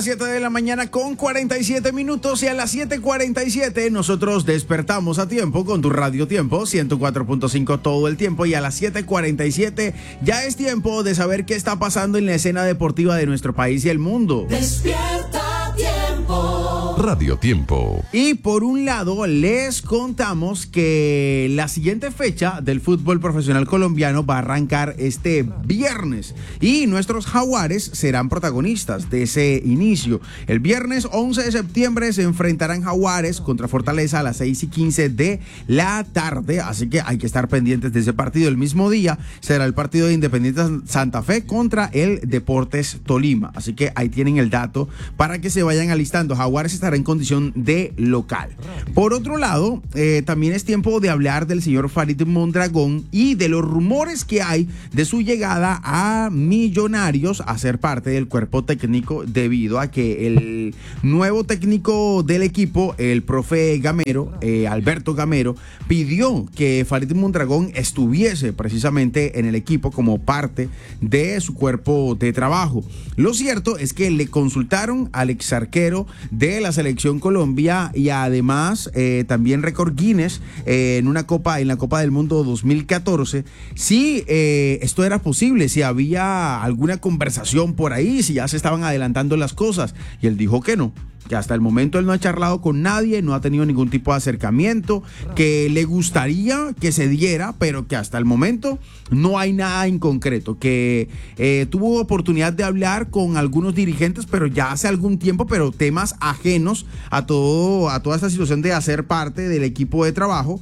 las 7 de la mañana con 47 minutos y a las 7:47 nosotros despertamos a tiempo con tu Radio Tiempo 104.5 todo el tiempo, y a las 7:47 ya es tiempo de saber qué está pasando en la escena deportiva de nuestro país y el mundo. Despierta Tiempo. Radio Tiempo. Y por un lado les contamos que la siguiente fecha del fútbol profesional colombiano va a arrancar este viernes y nuestros Jaguares serán protagonistas de ese inicio. El viernes 11 de septiembre se enfrentarán Jaguares contra Fortaleza a las 6:15 de la tarde, así que hay que estar pendientes de ese partido. El mismo día será el partido de Independiente Santa Fe contra el Deportes Tolima, así que ahí tienen el dato para que se vayan alistando. Jaguares estará en condición de local. Por otro lado, también es tiempo de hablar del señor Farid Mondragón y de los rumores que hay de su llegada a Millonarios a ser parte del cuerpo técnico, debido a que el nuevo técnico del equipo, el profe Gamero, Alberto Gamero, pidió que Farid Mondragón estuviese precisamente en el equipo como parte de su cuerpo de trabajo. Lo cierto es que le consultaron al ex arquero de la selección Colombia y además también récord Guinness en la Copa del Mundo 2014 si esto era posible, si había alguna conversación por ahí, si ya se estaban adelantando las cosas, y él dijo que no, que hasta el momento él no ha charlado con nadie, no ha tenido ningún tipo de acercamiento, que le gustaría que se diera, pero que hasta el momento no hay nada en concreto, que tuvo oportunidad de hablar con algunos dirigentes, pero ya hace algún tiempo, pero temas ajenos a toda esta situación de hacer parte del equipo de trabajo,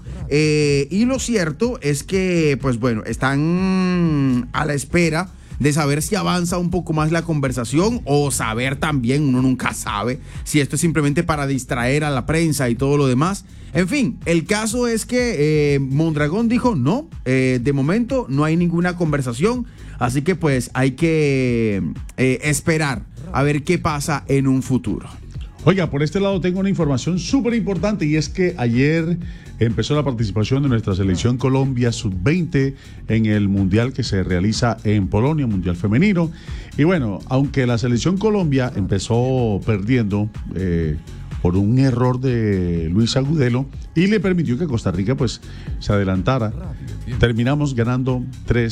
y lo cierto es que, pues bueno, están a la espera de saber si avanza un poco más la conversación, o saber también, uno nunca sabe, si esto es simplemente para distraer a la prensa y todo lo demás. En fin, el caso es que Mondragón dijo no, de momento no hay ninguna conversación, así que pues hay que esperar a ver qué pasa en un futuro. Oiga, por este lado tengo una información súper importante, y es que ayer empezó la participación de nuestra selección Colombia Sub-20 en el Mundial que se realiza en Polonia, Mundial Femenino. Y bueno, aunque la selección Colombia empezó perdiendo por un error de Luis Agudelo y le permitió que Costa Rica pues se adelantara, terminamos ganando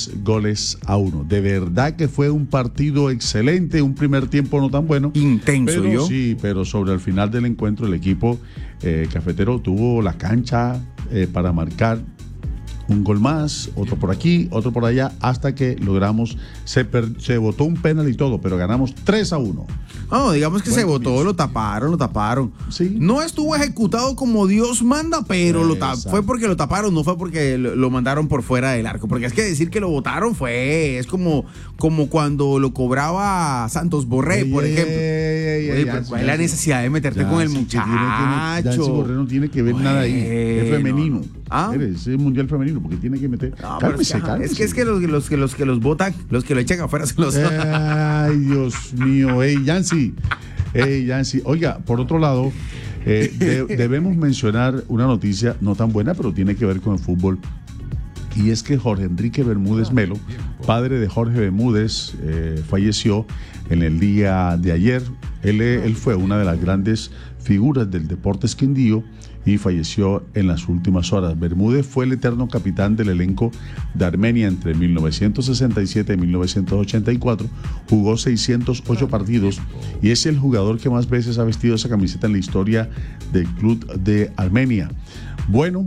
3-1. De verdad que fue un partido excelente, un primer tiempo no tan bueno. Intenso, pero, sí, pero sobre el final del encuentro el equipo cafetero tuvo la cancha para marcar un gol más, otro por aquí, otro por allá, hasta que logramos, se votó un penal y todo, pero ganamos 3-1. No, digamos que bueno, se votó, lo taparon. Sí. No estuvo ejecutado como Dios manda, pero fue porque lo taparon, no fue porque lo mandaron por fuera del arco. Porque es que decir que lo votaron es como cuando lo cobraba Santos Borré, por ejemplo. ¿Cuál es la necesidad de meterte con el muchacho? Santos Borré no tiene que ver nada ahí, es femenino. Es mundial femenino, porque tiene que meter. Cálmese. Es que los que los votan, los que lo echan afuera se los. Ay, Dios mío, Yancy. Oiga, por otro lado, debemos mencionar una noticia no tan buena, pero tiene que ver con el fútbol. Y es que Jorge Enrique Bermúdez Melo, padre de Jorge Bermúdez, falleció en el día de ayer. Él fue una de las grandes figuras del Deportes Quindío y falleció en las últimas horas. Bermúdez fue el eterno capitán del elenco de Armenia entre 1967 y 1984, jugó 608 partidos y es el jugador que más veces ha vestido esa camiseta en la historia del club de Armenia. Bueno,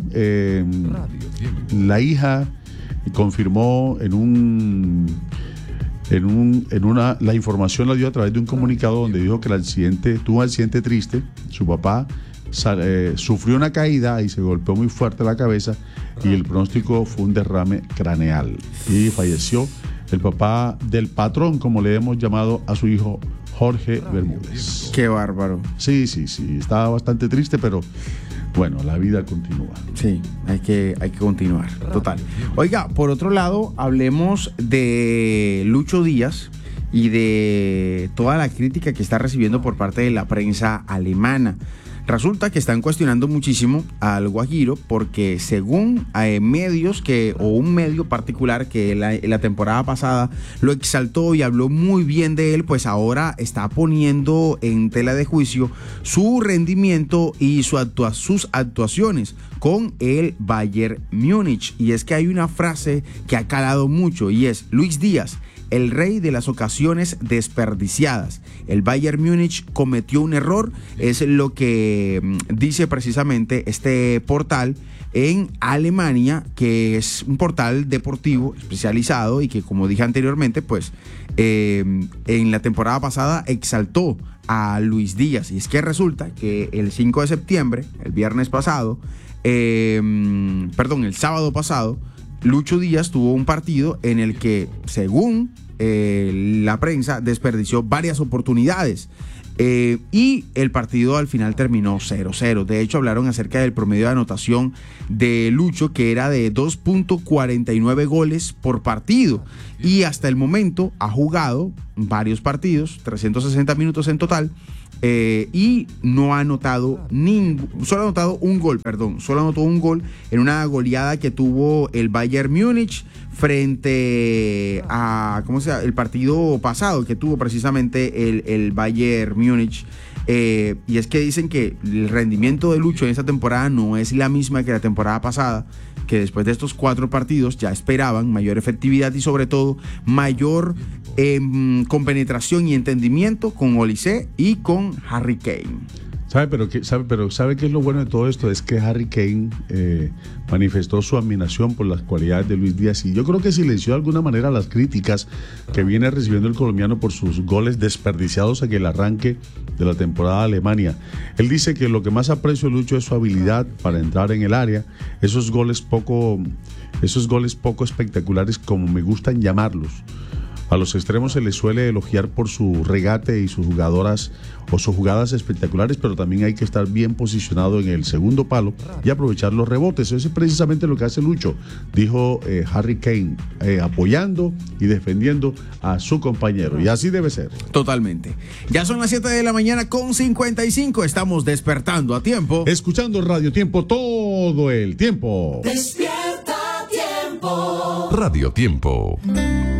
la hija confirmó la información la dio a través de un comunicado donde dijo que tuvo un accidente triste. Su papá sufrió una caída y se golpeó muy fuerte la cabeza, y el pronóstico fue un derrame craneal, y falleció el papá del patrón, como le hemos llamado a su hijo, Jorge Bermúdez. Qué bárbaro. Sí, estaba bastante triste, pero bueno, la vida continúa. Sí, hay que continuar, total. Oiga, por otro lado, hablemos de Lucho Díaz y de toda la crítica que está recibiendo por parte de la prensa alemana. Resulta que están cuestionando muchísimo al Guajiro porque según medios o un medio particular que la temporada pasada lo exaltó y habló muy bien de él, pues ahora está poniendo en tela de juicio su rendimiento y sus actuaciones con el Bayern Múnich. Y es que hay una frase que ha calado mucho y es: Luis Díaz, el rey de las ocasiones desperdiciadas. El Bayern Múnich cometió un error, es lo que dice precisamente este portal en Alemania, que es un portal deportivo especializado y que, como dije anteriormente, pues en la temporada pasada exaltó a Luis Díaz. Y es que resulta que el 5 de septiembre, el sábado pasado, Lucho Díaz tuvo un partido en el que, según la prensa, desperdició varias oportunidades. Y el partido al final terminó 0-0. De hecho, hablaron acerca del promedio de anotación de Lucho, que era de 2.49 goles por partido. Y hasta el momento ha jugado varios partidos, 360 minutos en total. Y no ha anotado solo anotó un gol en una goleada que tuvo el Bayern Múnich frente a el partido pasado que tuvo precisamente el Bayern Múnich. Y es que dicen que el rendimiento de Lucho en esta temporada no es la misma que la temporada pasada, que después de estos 4 partidos ya esperaban mayor efectividad y sobre todo mayor compenetración y entendimiento con Olise y con Harry Kane. ¿Sabe qué es lo bueno de todo esto? Es que Harry Kane manifestó su admiración por las cualidades de Luis Díaz y yo creo que silenció de alguna manera las críticas que viene recibiendo el colombiano por sus goles desperdiciados en el arranque de la temporada de Alemania. Él dice que lo que más aprecio de Lucho es su habilidad para entrar en el área, esos goles poco espectaculares, como me gustan llamarlos. A los extremos se les suele elogiar por su regate y sus jugadas espectaculares, pero también hay que estar bien posicionado en el segundo palo y aprovechar los rebotes. Eso es precisamente lo que hace Lucho, dijo Harry Kane, apoyando y defendiendo a su compañero. Y así debe ser. Totalmente. Ya son las 7 de la mañana con 55. Estamos despertando a tiempo. Escuchando Radio Tiempo todo el tiempo. Despierta Tiempo. Radio Tiempo.